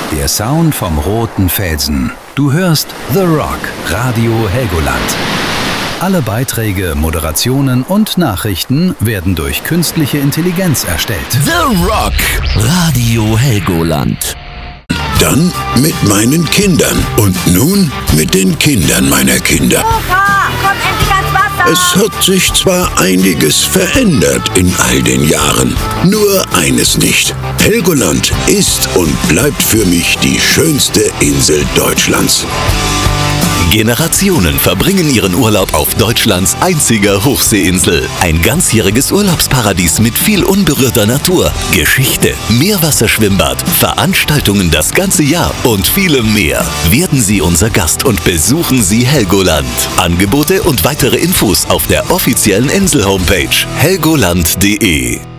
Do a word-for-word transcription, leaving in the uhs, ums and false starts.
Der Sound vom roten Felsen. Du hörst The Rock, Radio Helgoland. Alle Beiträge, Moderationen und Nachrichten werden durch künstliche Intelligenz erstellt. The Rock, Radio Helgoland. Dann mit meinen Kindern und nun mit den Kindern meiner Kinder. Opa, komm endlich ans Wasser! Es hat sich zwar einiges verändert in all den Jahren, nur eines nicht. Helgoland ist und bleibt für mich die schönste Insel Deutschlands. Generationen verbringen ihren Urlaub auf Deutschlands einziger Hochseeinsel. Ein ganzjähriges Urlaubsparadies mit viel unberührter Natur, Geschichte, Meerwasserschwimmbad, Veranstaltungen das ganze Jahr und vielem mehr. Werden Sie unser Gast und besuchen Sie Helgoland. Angebote und weitere Infos auf der offiziellen Insel-Homepage helgoland punkt de.